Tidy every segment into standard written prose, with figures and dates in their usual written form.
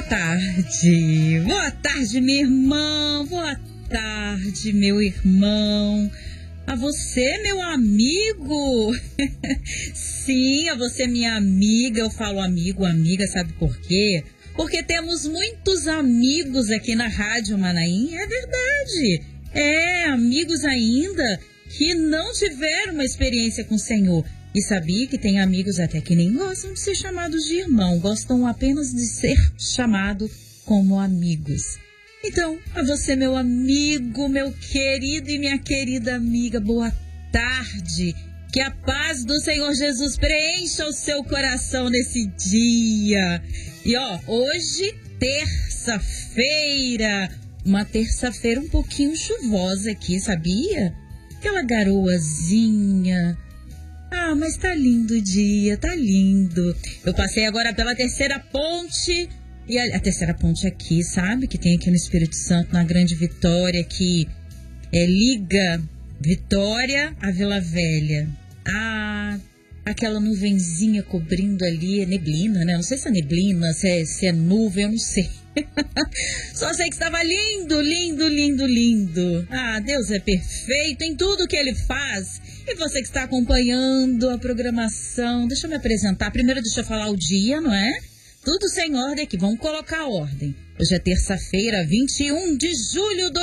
tarde. Boa tarde, minha irmã. Boa tarde, meu irmão. A você, meu amigo. Sim, a você, minha amiga. Eu falo amigo, amiga, sabe por quê? Porque temos muitos amigos aqui na Rádio Manaim. É verdade. Amigos ainda que não tiveram uma experiência com o Senhor. E sabia que tem amigos até que nem gostam de ser chamados de irmão, gostam apenas de ser chamado como amigos. Então, a você, meu amigo, meu querido e minha querida amiga, boa tarde. Que a paz do Senhor Jesus preencha o seu coração nesse dia. E hoje, terça-feira, uma terça-feira um pouquinho chuvosa aqui, sabia? Aquela garoazinha. Mas tá lindo o dia, tá lindo. Eu passei agora pela terceira ponte, e a terceira ponte aqui, sabe? Que tem aqui no Espírito Santo, na Grande Vitória, que liga Vitória a Vila Velha. Aquela nuvenzinha cobrindo ali, é neblina, né? Não sei se é neblina, se é nuvem, eu não sei. Só sei que estava lindo, lindo, lindo, lindo. Deus é perfeito em tudo que Ele faz. E você que está acompanhando a programação, deixa eu me apresentar. Primeiro deixa eu falar o dia, não é? Tudo sem ordem aqui, vamos colocar a ordem. Hoje é terça-feira, 21 de julho de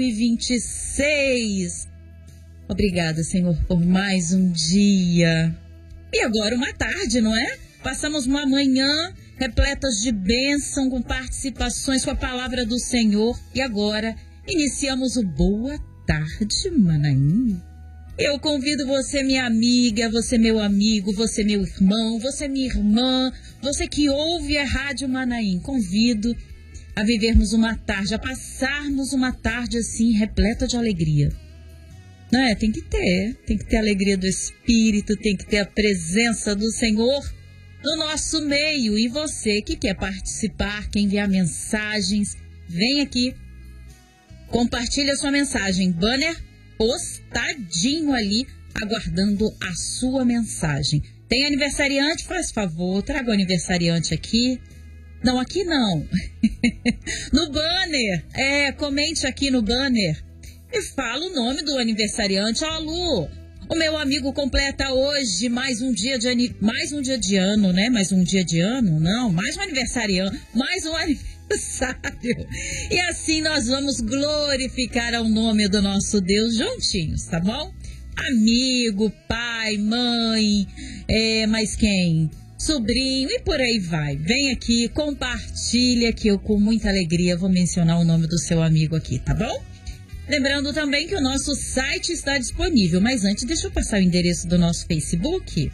2026. Obrigada, Senhor, por mais um dia. E agora uma tarde, não é? Passamos uma manhã repletas de bênção, com participações com a palavra do Senhor. E agora iniciamos o Boa Tarde, Manaim. Eu convido você, minha amiga, você, meu amigo, você, meu irmão, você, minha irmã, você que ouve a Rádio Manaim. Convido a vivermos uma tarde, a passarmos uma tarde assim, repleta de alegria. Não é? Tem que ter a alegria do Espírito, tem que ter a presença do Senhor no nosso meio. E você que quer participar, quer enviar mensagens, vem aqui, compartilha a sua mensagem, banner postadinho ali, aguardando a sua mensagem. Tem aniversariante? Faz favor, traga o aniversariante aqui. Não, aqui não. No banner. Comente aqui no banner e fala o nome do aniversariante. Lu, o meu amigo completa hoje mais um dia de ano, né? Mais um dia de ano? Não, mais um aniversariante, mais um aniversário. E assim nós vamos glorificar ao nome do nosso Deus juntinhos, tá bom? Amigo, pai, mãe, mais quem? Sobrinho e por aí vai. Vem aqui, compartilha que eu com muita alegria vou mencionar o nome do seu amigo aqui, tá bom? Lembrando também que o nosso site está disponível, mas antes deixa eu passar o endereço do nosso Facebook,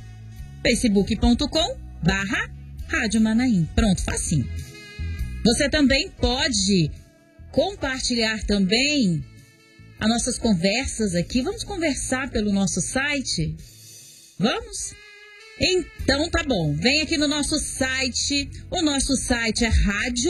facebook.com/Rádio Manaim. Pronto, facinho. Você também pode compartilhar também as nossas conversas aqui. Vamos conversar pelo nosso site? Vamos? Então tá bom, vem aqui no nosso site. O nosso site é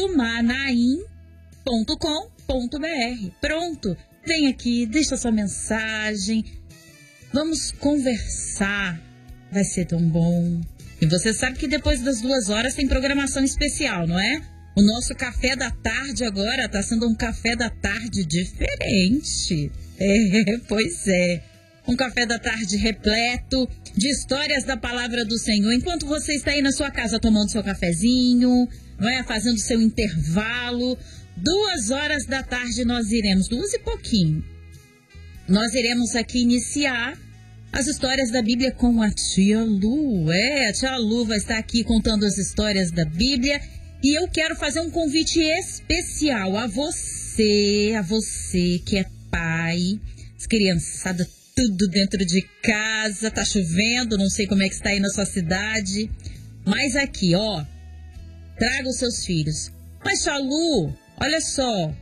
radiomanaim.com.br. Pronto, vem aqui, deixa sua mensagem. Vamos conversar, vai ser tão bom. E você sabe que depois das 2 horas tem programação especial, não é? O nosso café da tarde agora está sendo um café da tarde diferente. Pois é. Um café da tarde repleto de histórias da palavra do Senhor. Enquanto você está aí na sua casa tomando seu cafezinho, fazendo seu intervalo, 2 horas da tarde nós iremos, 2 e pouquinho, nós iremos aqui iniciar as histórias da Bíblia com a tia Lu. A tia Lu vai estar aqui contando as histórias da Bíblia. E eu quero fazer um convite especial a você que é pai, as criançadas tudo dentro de casa, tá chovendo, não sei como é que está aí na sua cidade, mas aqui, traga os seus filhos. Mas, Lu, olha só,